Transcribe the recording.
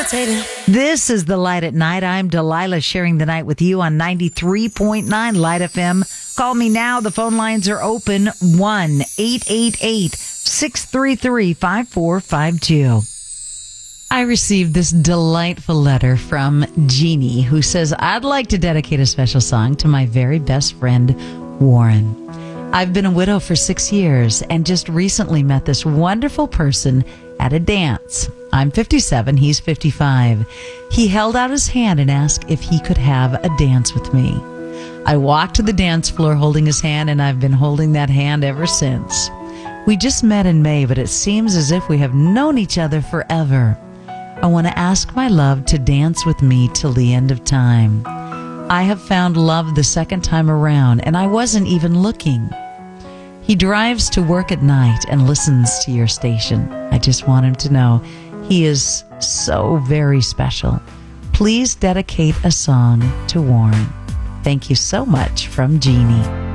levitating. This is The Light at Night. I'm Delilah, sharing the night with you on 93.9 Light FM. Call me now. The phone lines are open. 1-888-633-5452. I received this delightful letter from Jeannie, who says, I'd like to dedicate a special song to my very best friend, Warren. I've been a widow for 6 years and just recently met this wonderful person at a dance. I'm 57, he's 55. He held out his hand and asked if he could have a dance with me. I walked to the dance floor holding his hand, and I've been holding that hand ever since. We just met in May, but it seems as if we have known each other forever. I want to ask my love to dance with me till the end of time. I have found love the second time around, and I wasn't even looking. He drives to work at night and listens to your station. I just want him to know he is so very special. Please dedicate a song to Warren. Thank you so much, from Jeannie.